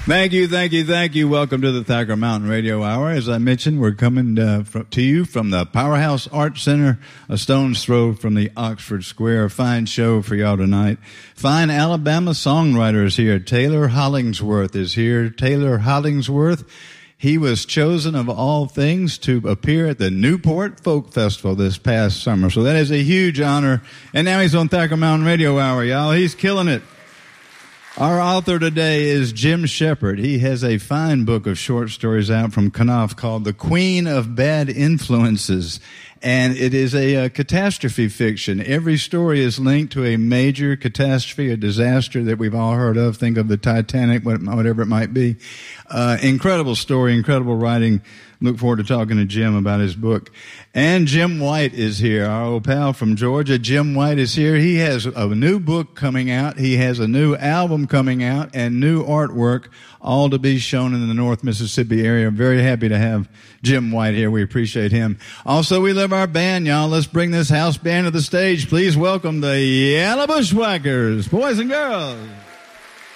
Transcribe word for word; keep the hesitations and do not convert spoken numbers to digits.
Thank you, thank you, thank you. Welcome to the Thacker Mountain Radio Hour. As I mentioned, we're coming uh, from, to you from the Powerhouse Art Center, a stone's throw from the Oxford Square. A fine show for y'all tonight. Fine Alabama songwriters here. Taylor Hollingsworth is here. Taylor Hollingsworth, he was chosen of all things to appear at the Newport Folk Festival this past summer. So that is a huge honor. And now he's on Thacker Mountain Radio Hour, y'all. He's killing it. Our author today is Jim Shepard. He has a fine book of short stories out from Knopf called The Queen of Bad Influences. And it is a, a catastrophe fiction. Every story is linked to a major catastrophe, a disaster that we've all heard of. Think of the Titanic, whatever it might be. Uh, incredible story, incredible writing. Look forward to talking to Jim about his book. And Jim White is here, our old pal from Georgia. Jim White is here. He has a new book coming out. He has a new album coming out and new artwork, all to be shown in the North Mississippi area. I'm very happy to have Jim White here. We appreciate him. Also, we love our band, y'all. Let's bring this house band to the stage. Please welcome the Yellow Bushwhackers, boys and girls.